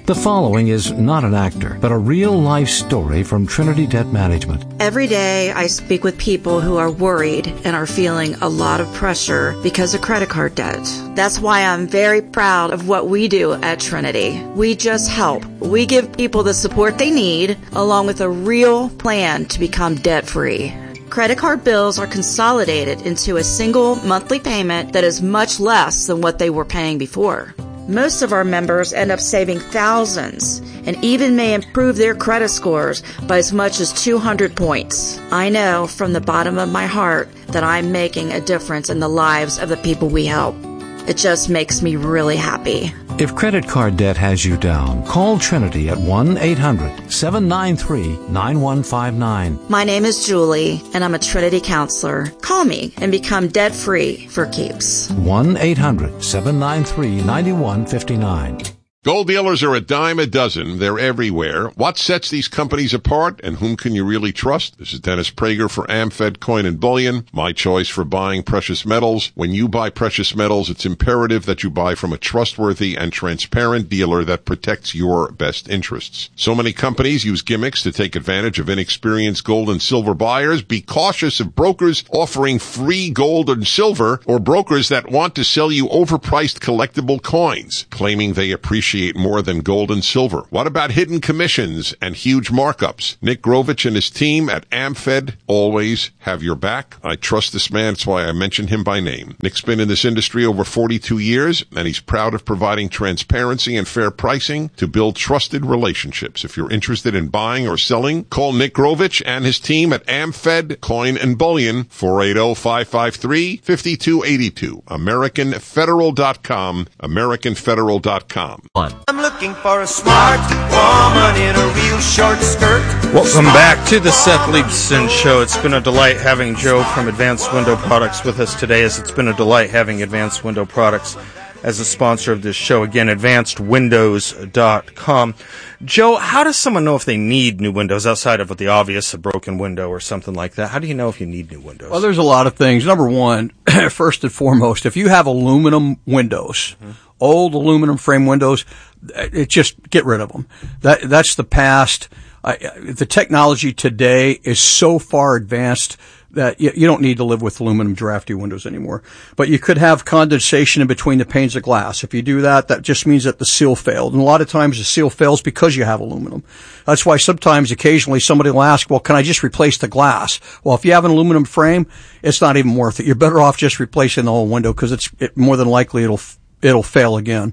The following is not an actor, but a real-life story from Trinity Debt Management. Every day I speak with people who are worried and are feeling a lot of pressure because of credit card debt. That's why I'm very proud of what we do at Trinity. We just help. We give people the support they need, along with a real plan to become debt-free. Credit card bills are consolidated into a single monthly payment that is much less than what they were paying before. Most of our members end up saving thousands and even may improve their credit scores by as much as 200 points. I know from the bottom of my heart that I'm making a difference in the lives of the people we help. It just makes me really happy. If credit card debt has you down, call Trinity at 1-800-793-9159. My name is Julie, and I'm a Trinity counselor. Call me and become debt-free for keeps. 1-800-793-9159. Gold dealers are a dime a dozen. They're everywhere. What sets these companies apart, and whom can you really trust? This is Dennis Prager for AmFed Coin and Bullion, my choice for buying precious metals. When you buy precious metals, it's imperative that you buy from a trustworthy and transparent dealer that protects your best interests. So many companies use gimmicks to take advantage of inexperienced gold and silver buyers. Be cautious of brokers offering free gold and silver, or brokers that want to sell you overpriced collectible coins, claiming they appreciate more than gold and silver. What about hidden commissions and huge markups? Nick Grovich and his team at AmFed always have your back. I trust this man. That's why I mention him by name. Nick's been in this industry over 42 years, and he's proud of providing transparency and fair pricing to build trusted relationships. If you're interested in buying or selling, call Nick Grovich and his team at AmFed Coin and Bullion, 480-553-5282. AmericanFederal.com, AmericanFederal.com. I'm looking for a smart woman in a real short skirt. Welcome back to the Seth Leibson Show. It's been a delight having Joe from Advanced Window Products with us today, as it's been a delight having Advanced Window Products as a sponsor of this show. Again, advancedwindows.com. Joe, how does someone know if they need new windows outside of the obvious, a broken window or something like that? How do you know if you need new windows? Well, there's a lot of things. Number one, first and foremost, if you have aluminum windows, old aluminum frame windows, just get rid of them. That's the past. The technology today is so far advanced that you don't need to live with aluminum drafty windows anymore. But you could have condensation in between the panes of glass. If you do that, that just means that the seal failed. And a lot of times the seal fails because you have aluminum. That's why sometimes, occasionally, somebody will ask, well, can I just replace the glass? Well, if you have an aluminum frame, it's not even worth it. You're better off just replacing the whole window, because more than likely it'll fail again.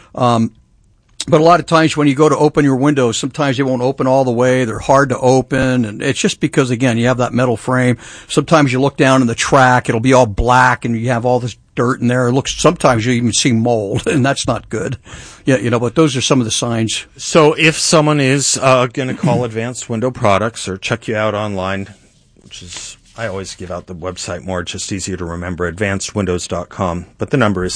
But a lot of times when you go to open your windows, sometimes they won't open all the way. They're hard to open. And it's just because, again, you have that metal frame. Sometimes you look down in the track, it'll be all black and you have all this dirt in there. Sometimes you even see mold, and that's not good. Yeah, but those are some of the signs. So if someone is going to call Advanced Window Products or check you out online, which is, I always give out the website more, it's just easier to remember, advancedwindows.com. But the number is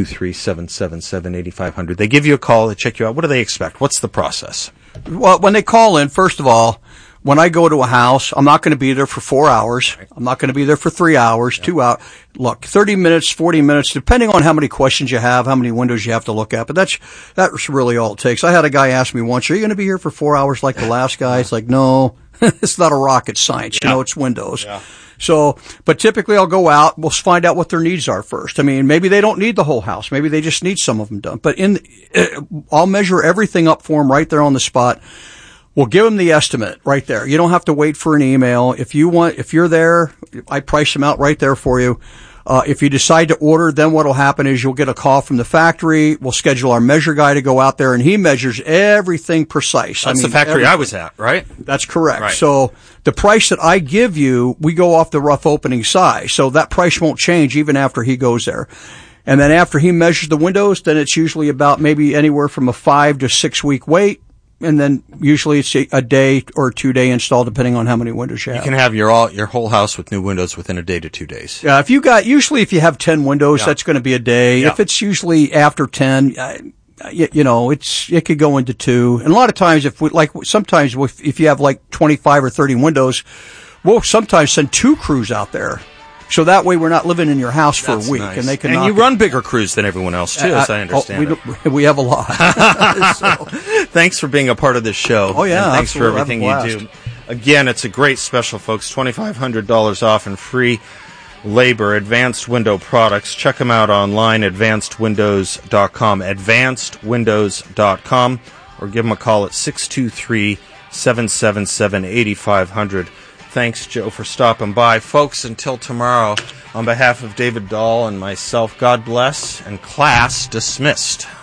623-777-8500. They give you a call, they check you out. What do they expect? What's the process? Well, when they call in, first of all, when I go to a house, I'm not going to be there for 4 hours. I'm not going to be there for 3 hours, 2 hours. Look, 30 minutes, 40 minutes, depending on how many questions you have, how many windows you have to look at. But that's really all it takes. I had a guy ask me once, are you going to be here for 4 hours like the last guy? It's like, no. It's not a rocket science, it's windows. Yeah. So, but typically I'll go out, we'll find out what their needs are first. I mean, maybe they don't need the whole house. Maybe they just need some of them done. But I'll measure everything up for them right there on the spot. We'll give them the estimate right there. You don't have to wait for an email. If you're there, I price them out right there for you. If you decide to order, then what'll happen is you'll get a call from the factory. We'll schedule our measure guy to go out there, and he measures everything precise. That's the factory I was at, right? That's correct. Right. So the price that I give you, we go off the rough opening size. So that price won't change even after he goes there. And then after he measures the windows, then it's usually about maybe anywhere from a 5 to 6 week wait. And then usually it's a day or 2 day install, depending on how many windows you have. You can have your whole house with new windows within a day to 2 days. Yeah, usually if you have 10 windows, that's going to be a day. Yeah. If it's usually after 10, it could go into 2. And a lot of times, if you have like 25 or 30 windows, we'll sometimes send 2 crews out there So that way we're not living in your house for That's a week, nice. and they can. And you run bigger crews than everyone else too, as I understand. We have a lot. So. Thanks for being a part of this show. Oh yeah, and thanks absolutely. for everything you do. Again, it's a great special, folks. $2,500 off and free labor. Advanced Window Products. Check them out online. AdvancedWindows.com. AdvancedWindows.com, or give them a call at 623-777-8500. Thanks, Joe, for stopping by. Folks, until tomorrow, on behalf of David Dahl and myself, God bless, and class dismissed.